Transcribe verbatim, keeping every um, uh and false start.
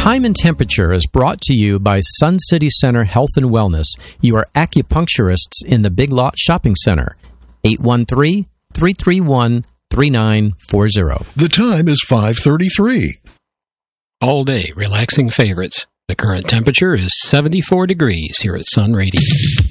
Time and Temperature is brought to you by Sun City Center Health and Wellness. You are acupuncturists in the Big Lot Shopping Center. eight one three, three three one, three nine four zero. The time is five thirty-three. All day relaxing favorites. The current temperature is seventy-four degrees here at Sun Radio.